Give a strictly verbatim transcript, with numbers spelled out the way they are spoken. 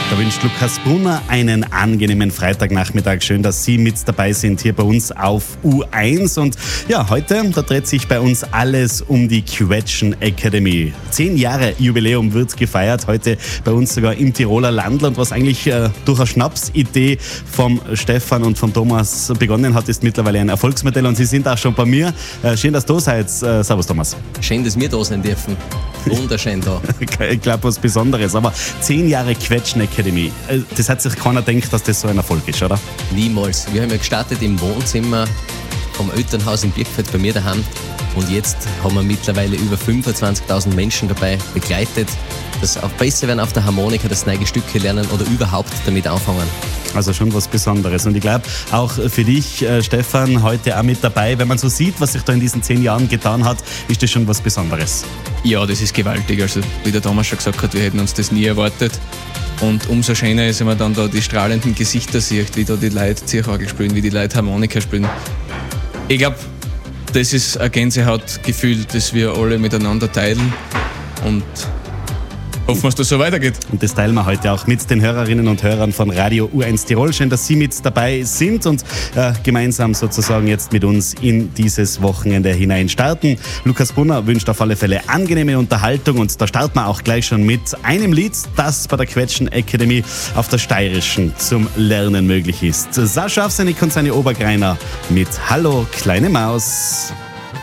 Da wünscht Lukas Brunner einen angenehmen Freitagnachmittag. Schön, dass Sie mit dabei sind hier bei uns auf U eins. Und ja, heute, da dreht sich bei uns alles um die Quetschen Academy. Zehn Jahre Jubiläum wird gefeiert, heute bei uns sogar im Tiroler Landland. Was eigentlich äh, durch eine Schnapsidee vom Stefan und vom Thomas begonnen hat, ist mittlerweile ein Erfolgsmodell. Und Sie sind auch schon bei mir. Äh, schön, dass du da seid. Äh, servus, Thomas. Schön, dass wir da sein dürfen. Wunderschön da. Ich glaube, was Besonderes. Aber zehn Jahre Quetschen Academy. Das hat sich keiner gedacht, dass das so ein Erfolg ist, oder? Niemals. Wir haben ja gestartet im Wohnzimmer vom Elternhaus in Birkfeld bei mir daheim. Und jetzt haben wir mittlerweile über fünfundzwanzigtausend Menschen dabei begleitet, dass auch besser werden auf der Harmonika, das neue Stücke lernen oder überhaupt damit anfangen. Also schon was Besonderes. Und ich glaube, auch für dich, äh, Stefan, heute auch mit dabei. Wenn man so sieht, was sich da in diesen zehn Jahren getan hat, ist das schon was Besonderes. Ja, das ist gewaltig. Also wie der Thomas schon gesagt hat, wir hätten uns das nie erwartet. Und umso schöner ist, wenn man dann da die strahlenden Gesichter sieht, wie da die Leute Zierchorgel spielen, wie die Leute Harmonika spielen. Ich glaube, das ist ein Gänsehautgefühl, das wir alle miteinander teilen. Und hoffen wir, dass das so weitergeht. Und das teilen wir heute auch mit den Hörerinnen und Hörern von Radio U eins Tirol. Schön, dass Sie mit dabei sind und äh, gemeinsam sozusagen jetzt mit uns in dieses Wochenende hinein starten. Lukas Brunner wünscht auf alle Fälle angenehme Unterhaltung und da starten wir auch gleich schon mit einem Lied, das bei der Quetschen Academy auf der Steirischen zum Lernen möglich ist. Sascha Afsenik und seine Obergreiner mit Hallo kleine Maus.